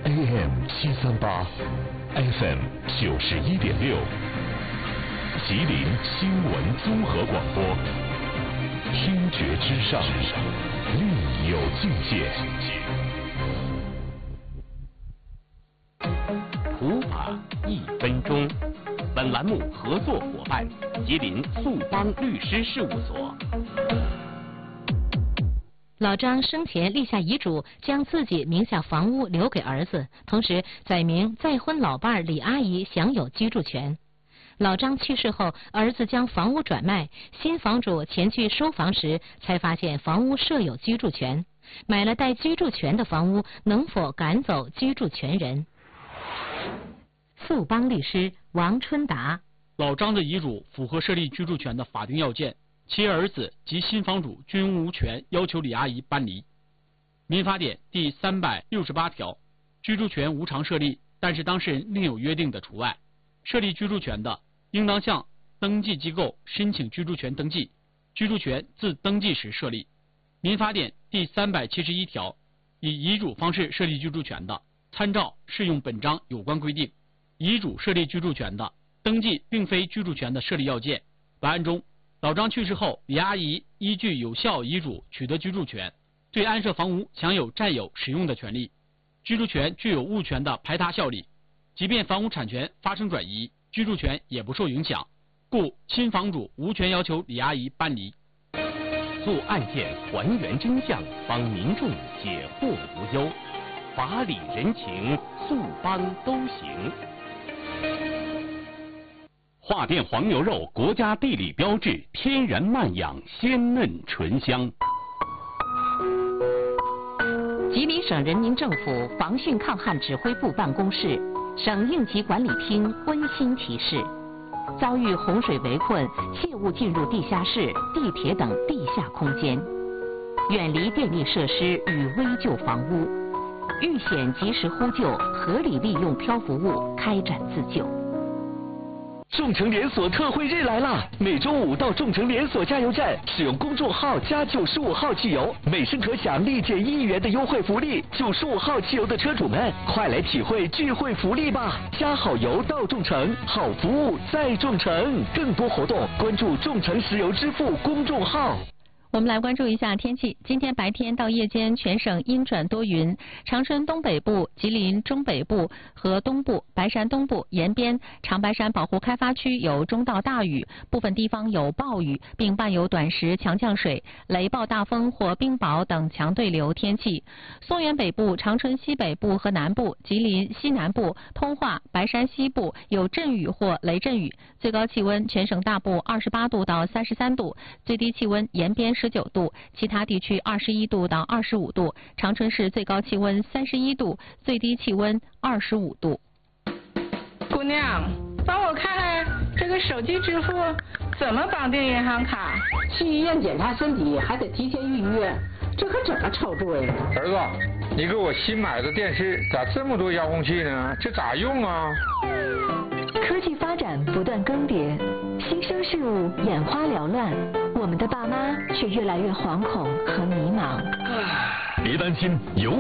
AM 738 ，FM 91.6，吉林新闻综合广播，听觉之上，另有境界。 普法1分钟。本栏目合作伙伴：吉林速邦律师事务所。 老张生前立下遗嘱，将自己名下房屋留给儿子，同时载明再婚老伴李阿姨享有居住权。老张去世后，儿子将房屋转卖，新房主前去收房时，才发现房屋设有居住权。买了带居住权的房屋，能否赶走居住权人？速邦律师王春达： 老张的遗嘱符合设立居住权的法定要件，其儿子及新房主均无权要求李阿姨搬离。民法典第368条，居住权无偿设立，但是当事人另有约定的除外。设立居住权的，应当向登记机构申请居住权登记，居住权自登记时设立。民法典第371条，以遗嘱方式设立居住权的，参照适用本章有关规定。遗嘱设立居住权的，登记并非居住权的设立要件。本案中，老张去世后，李阿姨依据有效遗嘱取得居住权，对安设房屋享有占有使用的权利。居住权具有物权的排他效力，即便房屋产权发生转移，居住权也不受影响，故新房主无权要求李阿姨搬离。 做案件还原真相，帮民众解惑无忧，法理人情，速邦都行。华甸黄牛肉国家地理标志，天然慢养，鲜嫩醇香。 吉林省人民政府防汛抗旱指挥部办公室、省应急管理厅温馨提示：遭遇洪水围困，切勿进入地下室、地铁等地下空间，远离电力设施与危旧房屋，遇险及时呼救，合理利用漂浮物开展自救。 众诚连锁特惠日来啦！每周5到众诚连锁加油站使用公众号加95号汽油，每升可享立减1元的优惠福利。95号汽油的车主们，快来体会聚会福利吧！加好油到众诚，好服务在众诚。更多活动关注众诚石油支付公众号。 我们来关注一下天气。今天白天到夜间全省阴转多云，长春东北部、吉林中北部和东部、白山东部沿边、长白山保护开发区有中到大雨，部分地方有暴雨，并伴有短时强降水、雷暴大风或冰雹等强对流天气。松原北部、长春西北部和南部、吉林西南部、通化、白山西部有阵雨或雷阵雨，最高气温全省大部28度到33度，最低气温沿边19度，其他地区21度到25度。长春市最高气温31度，最低气温25度。 姑娘，帮我看看这个手机支付怎么绑定银行卡？ 去医院检查身体还得提前预约，这可怎么操作呀？ 儿子，你给我新买的电视咋这么多遥控器呢？这咋用啊？ 科技发展不断更迭，新生事物眼花缭乱，我们的爸妈却越来越惶恐和迷茫。 别担心，有